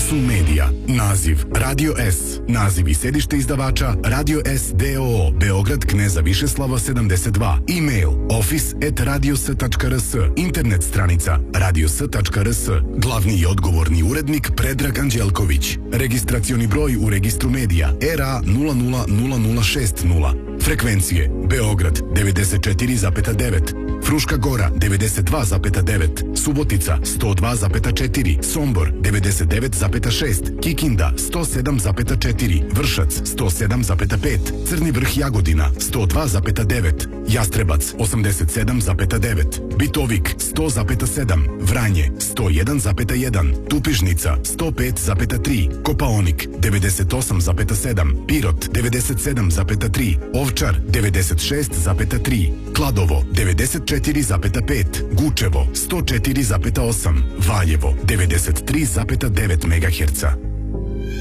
Univerzum Medija. Naziv Radio S. Naziv i sedište izdavača Radio S d.o.o. Beograd, Kneza Višeslava 72. E-mail office@radios.rs. Internet stranica radios.rs. Glavni i odgovorni urednik Predrag Anđelković. Registracioni broj u registru medija RA 000060. Frekvencije Beograd 94,9, Fruška Gora 92,9, Subotica 102,4, Sombor 99,6, Kikinda 107,4, Vršac 107,5, Crni Vrh Jagodina 102,9, Jastrebac 87,9, Bitovik 100,7, Vranje 101,1, Tupižnica 105,3, Kopaonik 98,7, Pirot 97,3, Ovčar 96,3, Kladovo 94,5, Gučevo 104,8, Valjevo 93,9 MHz.